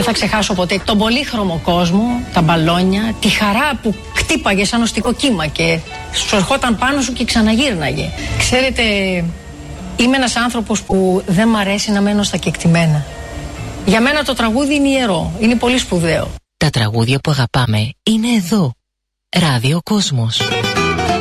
Δεν θα ξεχάσω ποτέ τον πολύχρωμο κόσμο, τα μπαλόνια, τη χαρά που χτύπαγε σαν οστικό κύμα και σου ερχόταν πάνω σου και ξαναγύρναγε. Ξέρετε, είμαι ένας άνθρωπος που δεν μ' αρέσει να μένω στα κεκτημένα. Για μένα το τραγούδι είναι ιερό, είναι πολύ σπουδαίο. Τα τραγούδια που αγαπάμε είναι εδώ. Ράδιο Κόσμος.